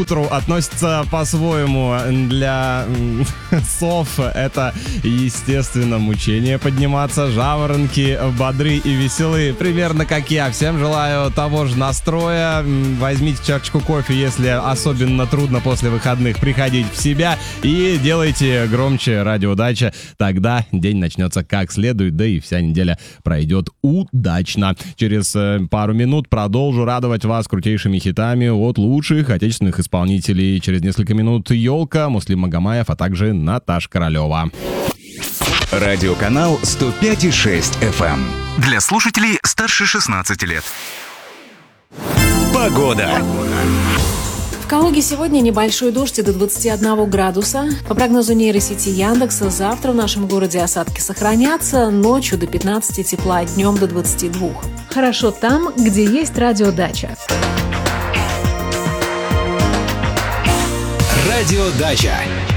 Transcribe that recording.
утру относится по-своему. Для сов это, естественно, мучение подниматься. Жаворонки бодры и веселы, примерно как я. Всем желаю того же настроя. Возьмите чашечку кофе, если особенно трудно после выходных приходить в себя, и делайте громче радио Дача. Тогда день начнется как следует, да и вся неделя пройдет удачно. Через пару минут продолжу радовать вас крутейшими хитами от лучших отечественных исполнителей. Через несколько минут Ёлка, Муслим Магомаев, а также Наташа Королева. Радиоканал 105,6 FM. Для слушателей старше 16 лет. Погода. В Калуге сегодня небольшой дождь и до 21 градуса. По прогнозу нейросети Яндекса, завтра в нашем городе осадки сохранятся, ночью до 15 тепла, днем до 22. Хорошо там, где есть радиодача. Радиодача.